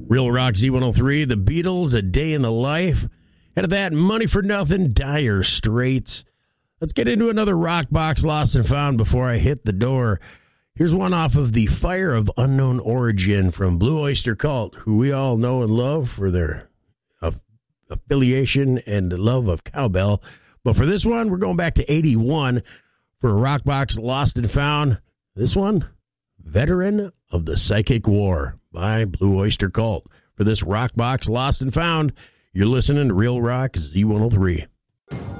Real Rock Z103, The Beatles, A Day in the Life. Out of that, Money for Nothing, Dire Straits. Let's get into another Rock Box Lost and Found before I hit the door. Here's one off of The Fire of Unknown Origin from Blue Oyster Cult, who we all know and love for their affiliation and love of cowbell. But for this one, we're going back to 81 for a Rock Box Lost and Found. This one, Veteran of the Psychic War by Blue Oyster Cult. For this Rock Box Lost and Found, you're listening to Real Rock Z103.